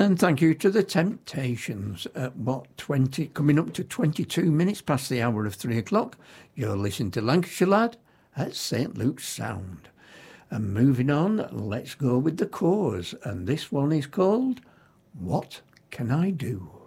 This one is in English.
And thank you to the Temptations at coming up to 22 minutes past the hour of 3 o'clock. You're listening to Lancashire Lad at St Luke's Sound. And moving on, let's go with the Corrs. And this one is called What Can I Do?